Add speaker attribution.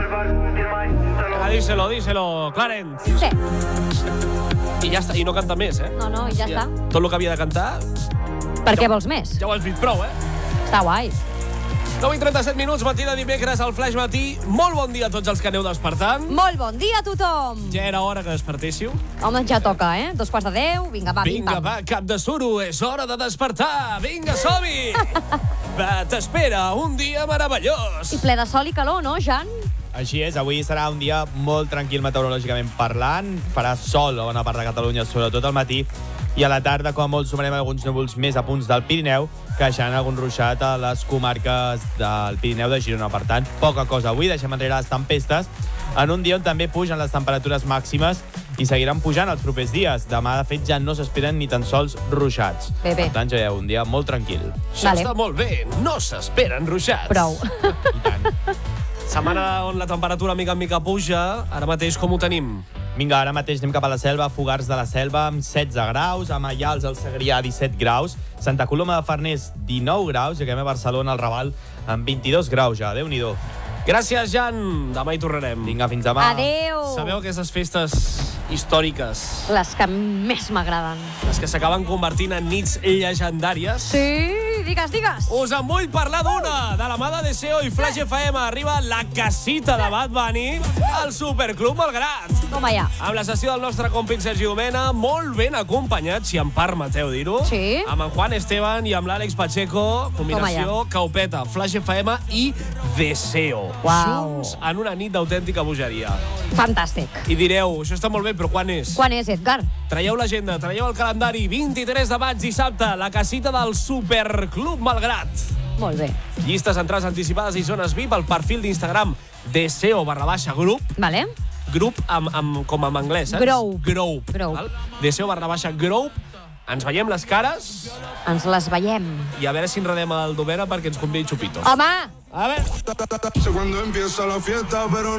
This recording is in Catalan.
Speaker 1: Venga, díselo, Clarence.
Speaker 2: Sí.
Speaker 1: I ja està, i no canta més, eh?
Speaker 2: No, i ja està.
Speaker 1: Tot el que havia de cantar,
Speaker 2: Per què vols més?
Speaker 1: ja ho has dit prou, eh?
Speaker 2: Està guai.
Speaker 1: 9:37 minuts, matí de dimecres, al Flash Matí. Molt bon dia a tots els que aneu despertant.
Speaker 2: Molt bon dia a tothom.
Speaker 1: Ja era hora que despertéssiu.
Speaker 2: Home, ja toca, eh? 2:15. Vinga, va,
Speaker 1: Vinga, va, cap de suro, és hora de despertar. Vinga, som-hi! T'espera un dia meravellós.
Speaker 2: I ple de sol i calor, no, Jan?
Speaker 3: Així és, avui serà un dia molt tranquil meteorològicament parlant. Farà sol a bona part de Catalunya, sobretot al matí. I a la tarda, com a molt, sumarem alguns núvols més a punts del Pirineu, que deixaran algun ruixat a les comarques del Pirineu de Girona. Per tant, poca cosa avui, deixem enrere les tempestes, en un dia on també pugen les temperatures màximes i seguiran pujant els propers dies. Demà, de fet, ja no s'esperen ni tan sols ruixats.
Speaker 2: Bé.
Speaker 3: Per tant, ja veieu, un dia molt tranquil.
Speaker 1: Això està molt bé, no s'esperen ruixats.
Speaker 2: Prou.
Speaker 3: I tant.
Speaker 1: Setmana on la temperatura mica en mica puja. Ara mateix com ho tenim?
Speaker 3: Vinga, ara mateix anem cap a la Selva, Fogars de la Selva amb 16 graus, a Maials, al Segrià, 17 graus, Santa Coloma de Farners, 19 graus, i acabem a Barcelona, al Raval, amb 22 graus ja. Déu-n'hi-do.
Speaker 1: Gràcies, Jan. Demà hi tornarem.
Speaker 3: Vinga, fins demà.
Speaker 2: Adéu.
Speaker 1: Sabeu aquestes festes històriques,
Speaker 2: Les que més m'agraden.
Speaker 1: les que s'acaben convertint en nits llegendàries?
Speaker 2: Sí, digues.
Speaker 1: Us en vull parlar d'una, de la mà de Deseo i Flash FM. Arriba la casita de Bad Bunny al Superclub Malgrat.
Speaker 2: Toma ja.
Speaker 1: Amb la sessió del nostre company Sergi Domena, molt ben acompanyat, si em permeteu dir-ho.
Speaker 2: Sí.
Speaker 1: Amb en Juan Esteban i amb l'Àlex Pacheco, combinació caupeta, Flash FM i Deseo.
Speaker 2: Uau.
Speaker 1: Junts en una nit d'autèntica bogeria.
Speaker 2: Fantàstic.
Speaker 1: I direu, això està molt bé, però quan és?
Speaker 2: Quan és, Edgar?
Speaker 1: Traieu l'agenda, traieu el calendari. 23 de maig, dissabte, la casita del Superclub Malgrat.
Speaker 2: Molt bé.
Speaker 1: Llistes, entrades anticipades i zones VIP al perfil d'Instagram Deseo_grup.
Speaker 2: Vale?
Speaker 1: Grup com en anglès, saps?
Speaker 2: Group.
Speaker 1: Group.
Speaker 2: Group.
Speaker 1: Deseo_group. Ens veiem les cares
Speaker 2: Ens les veiem.
Speaker 1: i a veure si enredem el Domena perquè ens convidi Chupito.
Speaker 2: Home!
Speaker 1: A veure...
Speaker 4: Cuando empieza la fiesta, pero